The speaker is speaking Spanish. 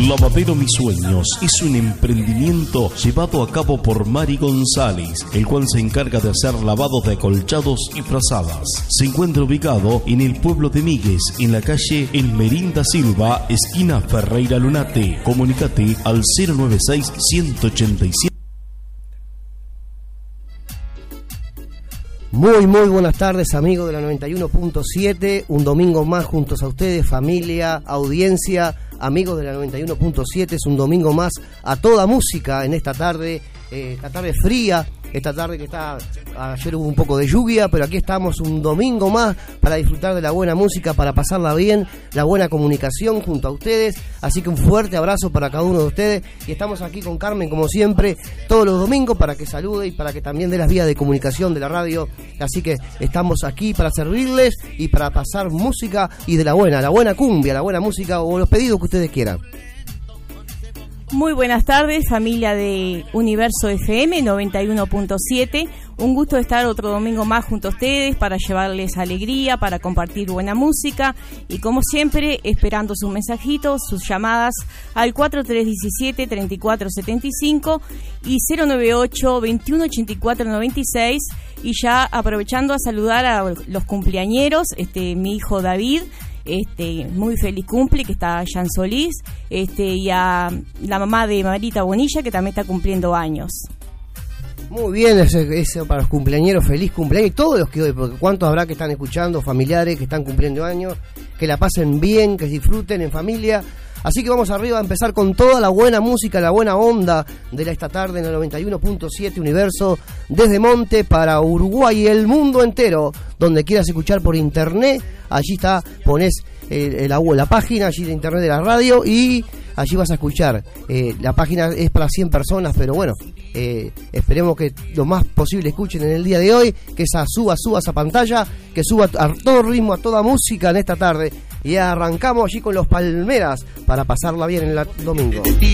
Lavadero Mis Sueños es un emprendimiento llevado a cabo por Mari González, el cual se encarga de hacer lavados de acolchados y frazadas. Se encuentra ubicado en el pueblo de Míguez, en la calle Elmerinda Silva, esquina Ferreira Lunate. Comunícate al 096-187. Muy buenas tardes, amigos de la 91.7, un domingo más juntos a ustedes, familia, audiencia, amigos de la 91.7, es un domingo más a toda música en esta tarde fría, esta tarde que ayer hubo un poco de lluvia, pero aquí estamos un domingo más para disfrutar de la buena música, para pasarla bien, la buena comunicación junto a ustedes, así que un fuerte abrazo para cada uno de ustedes, y estamos aquí con Carmen como siempre, todos los domingos para que salude y para que también dé las vías de comunicación de la radio, así que estamos aquí para servirles y para pasar música y de la buena cumbia, la buena música o los pedidos que ustedes quieran. Muy buenas tardes, familia de Universo FM 91.7. Un gusto estar otro domingo más junto a ustedes para llevarles alegría, para compartir buena música y como siempre esperando sus mensajitos, sus llamadas al 4317-3475 y 098-2184-96 y ya aprovechando a saludar a los cumpleañeros, mi hijo David. Muy feliz cumple, que está allá en Solís, y a la mamá de Marita Bonilla, que también está cumpliendo años. Muy bien, eso para los cumpleañeros, feliz cumpleaños, y todos los que hoy, porque cuántos habrá que están escuchando, familiares que están cumpliendo años, que la pasen bien, que disfruten en familia. Así que vamos arriba a empezar con toda la buena música, la buena onda de esta tarde en el 91.7 Universo, desde Monte para Uruguay y el mundo entero, donde quieras escuchar por internet, allí está, pones la página allí de internet de la radio y allí vas a escuchar. La página es para 100 personas, pero bueno, esperemos que lo más posible escuchen en el día de hoy, que suba esa pantalla, que suba a todo ritmo, a toda música en esta tarde. Y arrancamos allí con los Palmeras para pasarla bien en el domingo.